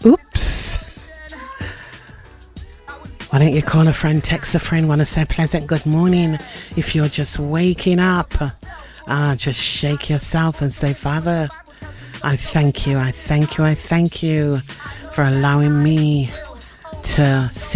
Oops. Why don't you call a friend, text a friend, want to say a pleasant good morning. If you're just waking up, just shake yourself and say, Father, I thank you for allowing me to see